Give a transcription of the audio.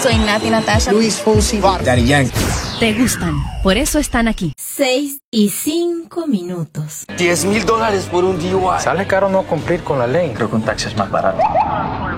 Soy Nati Natasha. Luis Fonsi. Daddy Yankee. Te gustan, por eso están aquí. 6:05. $10,000 por un DUI. Sale caro no cumplir con la ley. Creo que un taxi es más barato.